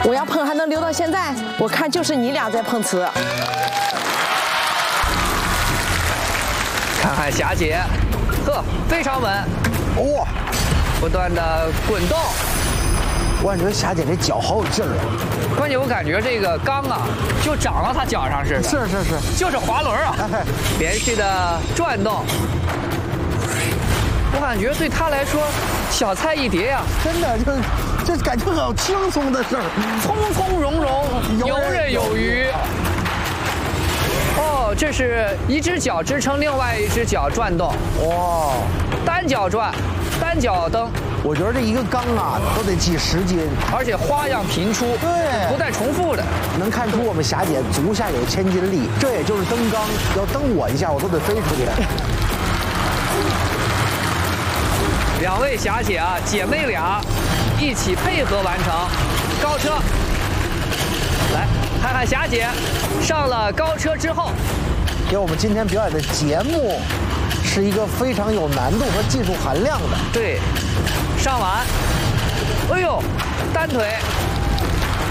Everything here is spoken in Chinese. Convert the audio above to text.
我要碰还能留到现在，我看就是你俩在碰瓷。 看看霞姐，呵，非常稳， 哇， 不断的滚动。 我感觉霞姐这脚好有劲儿啊！ 关键我感觉这个缸啊，就长到她脚上似的。 是， 就是滑轮啊，连续的转动。我感觉对她来说，小菜一碟呀， 真的这感觉好轻松的事儿， 从从容容，游刃有余。哦，这是一只脚支撑另外一只脚转动， 哇， 单脚转，单脚蹬。 我觉得这一个缸啊都得几10斤， 而且花样频出， 对， 不带重复的， 能看出我们霞姐足下有千斤力。这也就是蹬缸，要蹬我一下，我都得飞出去。 两位霞姐啊，姐妹俩一起配合完成高车。来看看霞姐上了高车之后， 给我们今天表演的节目是一个非常有难度和技术含量的。 对，上完，哎呦，单腿